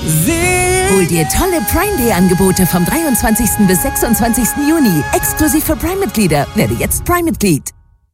Hol dir tolle Prime Day Angebote vom 23. bis 26. Juni. Exklusiv für Prime-Mitglieder. Werde jetzt Prime-Mitglied.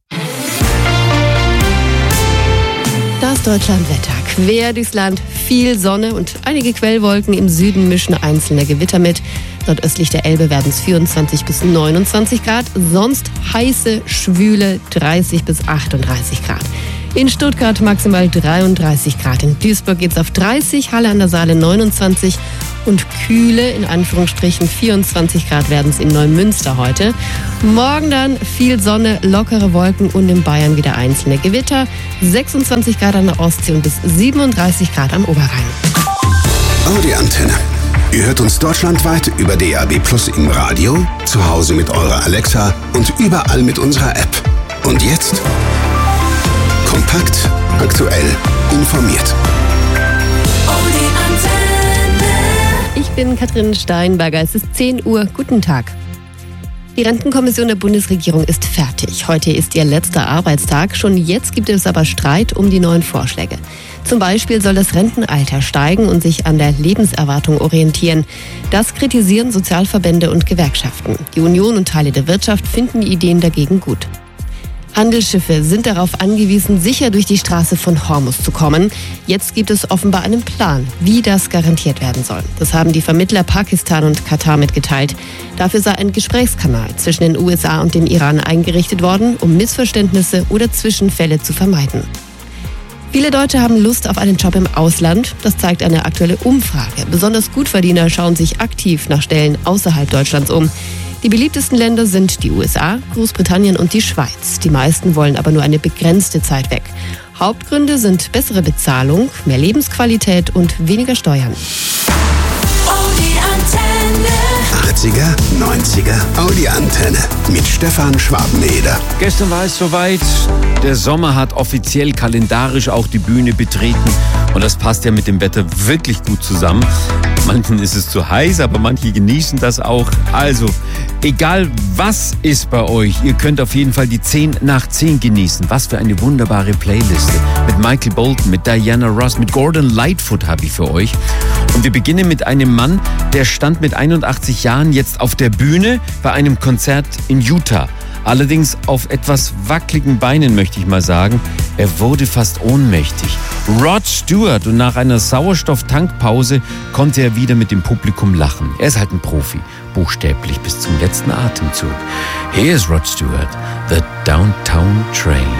Das Deutschlandwetter. Quer durchs Land, viel Sonne und einige Quellwolken. Im Süden mischen einzelne Gewitter mit. Nordöstlich der Elbe werden es 24 bis 29 Grad. Sonst heiße, schwüle 30 bis 38 Grad. In Stuttgart maximal 33 Grad. In Duisburg geht's auf 30, Halle an der Saale 29 und kühle, in Anführungsstrichen 24 Grad werden es in Neumünster heute. Morgen dann viel Sonne, lockere Wolken und in Bayern wieder einzelne Gewitter. 26 Grad an der Ostsee und bis 37 Grad am Oberrhein. Audi Antenne. Ihr hört uns deutschlandweit über DAB+ im Radio, zu Hause mit eurer Alexa und überall mit unserer App. Und jetzt kompakt, aktuell, informiert. Ich bin Katrin Steinberger. Es ist 10 Uhr. Guten Tag. Die Rentenkommission der Bundesregierung ist fertig. Heute ist ihr letzter Arbeitstag. Schon jetzt gibt es aber Streit um die neuen Vorschläge. Zum Beispiel soll das Rentenalter steigen und sich an der Lebenserwartung orientieren. Das kritisieren Sozialverbände und Gewerkschaften. Die Union und Teile der Wirtschaft finden die Ideen dagegen gut. Handelsschiffe sind darauf angewiesen, sicher durch die Straße von Hormuz zu kommen. Jetzt gibt es offenbar einen Plan, wie das garantiert werden soll. Das haben die Vermittler Pakistan und Katar mitgeteilt. Dafür sei ein Gesprächskanal zwischen den USA und dem Iran eingerichtet worden, um Missverständnisse oder Zwischenfälle zu vermeiden. Viele Deutsche haben Lust auf einen Job im Ausland. Das zeigt eine aktuelle Umfrage. Besonders Gutverdiener schauen sich aktiv nach Stellen außerhalb Deutschlands um. Die beliebtesten Länder sind die USA, Großbritannien und die Schweiz. Die meisten wollen aber nur eine begrenzte Zeit weg. Hauptgründe sind bessere Bezahlung, mehr Lebensqualität und weniger Steuern. 80er, 90er, Audi Antenne mit Stefan Schwabeneder. Gestern war es soweit. Der Sommer hat offiziell kalendarisch auch die Bühne betreten. Und das passt ja mit dem Wetter wirklich gut zusammen. Manchen ist es zu heiß, aber manche genießen das auch. Also, egal was ist bei euch, ihr könnt auf jeden Fall die 10 nach 10 genießen. Was für eine wunderbare Playliste. Mit Michael Bolton, mit Diana Ross, mit Gordon Lightfoot habe ich für euch. Und wir beginnen mit einem Mann, der stand mit 81 Jahren jetzt auf der Bühne bei einem Konzert in Utah. Allerdings auf etwas wackeligen Beinen, möchte ich mal sagen. Er wurde fast ohnmächtig. Rod Stewart, und nach einer Sauerstofftankpause konnte er wieder mit dem Publikum lachen. Er ist halt ein Profi, buchstäblich bis zum letzten Atemzug. Hier ist Rod Stewart, The Downtown Train.